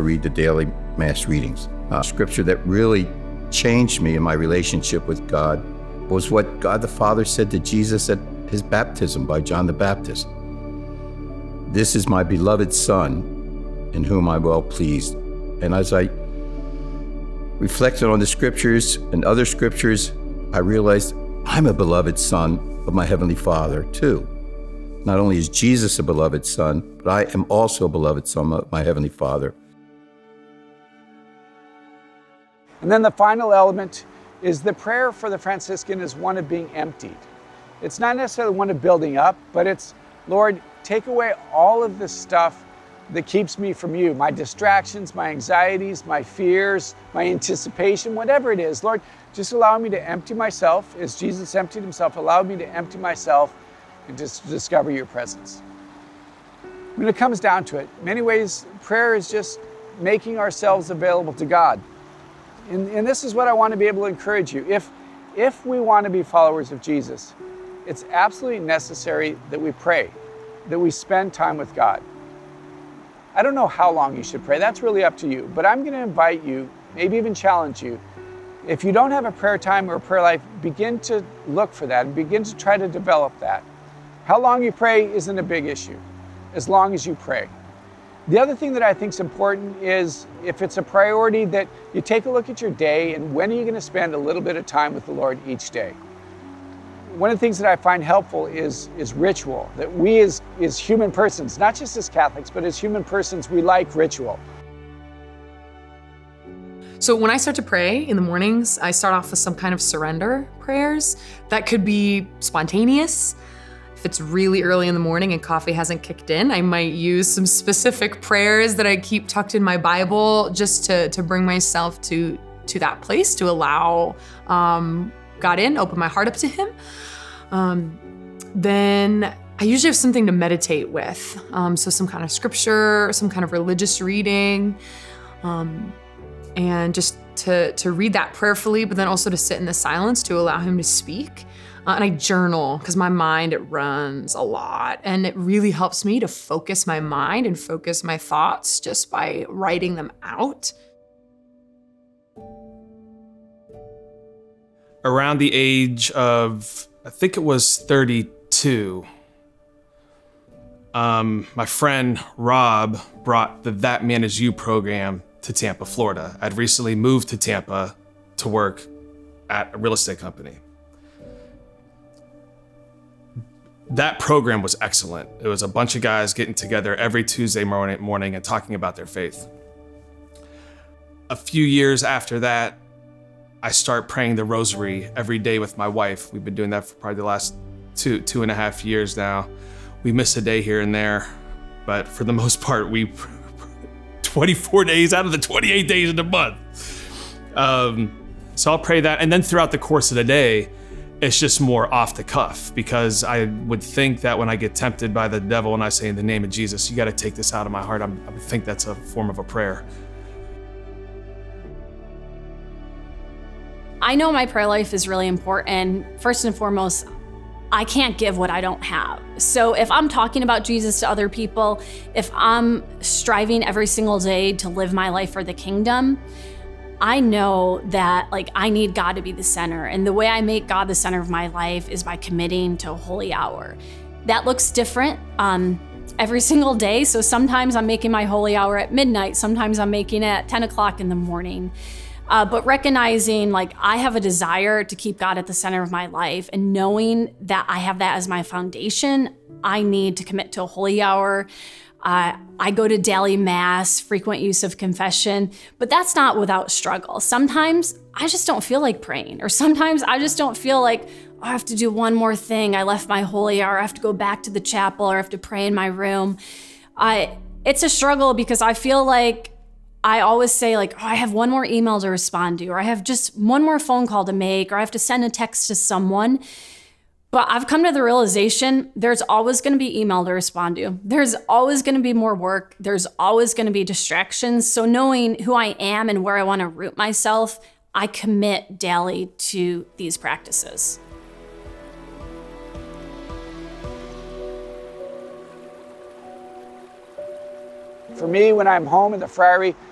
read the daily Mass readings. Scripture that really changed me in my relationship with God was what God the Father said to Jesus at his baptism by John the Baptist. "This is my beloved Son, in whom I'm well pleased." And as I reflected on the scriptures and other scriptures, I realized I'm a beloved son of my Heavenly Father too. Not only is Jesus a beloved son, but I am also a beloved son of my Heavenly Father. And then the final element is the prayer for the Franciscan is one of being emptied. It's not necessarily one of building up, but it's, Lord, take away all of this stuff that keeps me from you, my distractions, my anxieties, my fears, my anticipation, whatever it is. Lord, just allow me to empty myself as Jesus emptied himself. Allow me to empty myself and just discover your presence. When it comes down to it, in many ways, prayer is just making ourselves available to God. And this is what I want to be able to encourage you. If we want to be followers of Jesus, it's absolutely necessary that we pray, that we spend time with God. I don't know how long you should pray. That's really up to you. But I'm going to invite you, maybe even challenge you. If you don't have a prayer time or a prayer life, begin to look for that and begin to try to develop that. How long you pray isn't a big issue, as long as you pray. The other thing that I think is important is if it's a priority that you take a look at your day and when are you going to spend a little bit of time with the Lord each day. One of the things that I find helpful is ritual, that we as human persons, not just as Catholics, but as human persons, we like ritual. So when I start to pray in the mornings, I start off with some kind of surrender prayers. That could be spontaneous. If it's really early in the morning and coffee hasn't kicked in, I might use some specific prayers that I keep tucked in my Bible just to bring myself to that place, to allow God in, open my heart up to him. Then I usually have something to meditate with. So some kind of scripture, some kind of religious reading, and just to read that prayerfully, but then also to sit in the silence to allow him to speak. And I journal, because my mind, it runs a lot. And it really helps me to focus my mind and focus my thoughts just by writing them out. Around the age of, I think it was 32, my friend Rob brought the That Man Is You program to Tampa, Florida. I'd recently moved to Tampa to work at a real estate company. That program was excellent. It was a bunch of guys getting together every Tuesday morning and talking about their faith. A few years after that, I start praying the rosary every day with my wife. We've been doing that for probably the last two and a half years now. We miss a day here and there, but for the most part, we 24 days out of the 28 days of the month. So I'll pray that. And then throughout the course of the day, it's just more off the cuff, because I would think that when I get tempted by the devil and I say, in the name of Jesus, you got to take this out of my heart, I would think that's a form of a prayer. I know my prayer life is really important. First and foremost, I can't give what I don't have. So if I'm talking about Jesus to other people, if I'm striving every single day to live my life for the kingdom, I know that I need God to be the center. And the way I make God the center of my life is by committing to a holy hour. That looks different every single day. So sometimes I'm making my holy hour at midnight. Sometimes I'm making it at 10 o'clock in the morning. But recognizing I have a desire to keep God at the center of my life, and knowing that I have that as my foundation, I need to commit to a holy hour. I go to daily mass, frequent use of confession, but that's not without struggle. Sometimes I just don't feel like praying, or sometimes I just don't feel like, oh, I have to do one more thing. I left my holy hour, I have to go back to the chapel, or I have to pray in my room. It's a struggle because I feel like I always say oh, I have one more email to respond to, or I have just one more phone call to make, or I have to send a text to someone. But I've come to the realization there's always going to be email to respond to. There's always going to be more work. There's always going to be distractions. So knowing who I am and where I want to root myself, I commit daily to these practices. For me, when I'm home in the friary,